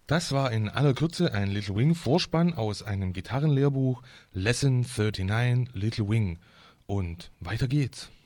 Das war in aller Kürze ein Little Wing Vorspann aus einem Gitarrenlehrbuch Lesson 39 Little Wing. Und weiter geht's.